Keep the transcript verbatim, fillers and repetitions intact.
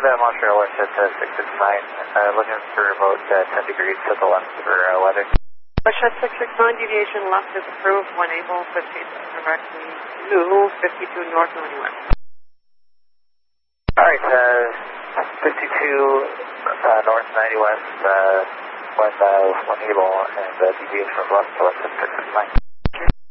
uh, Montreal West at uh, six six nine, uh, looking for about uh, ten degrees to the left for uh, weather. Westjet six six nine, deviation left is approved, one able, fifty, directly Zulu, fifty-two north, ninety-one. Alright, uh, fifty-two uh, north, ninety west, uh, one, uh, one able, and uh, deviation from left to left at six six nine.